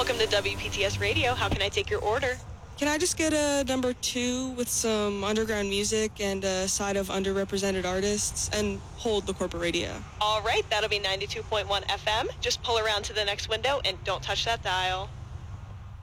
Welcome to WPTS Radio. How can I take your order? Can I just get a number 2 with some underground music and a side of underrepresented artists and hold the corporate radio? All right, that'll be 92.1 FM. Just pull around to the next window and don't touch that dial.